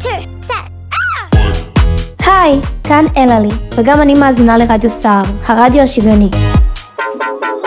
2, set. היי, כאן אלעלי, וגם אני מאזינה לרדיו סער, הרדיו השוויוני.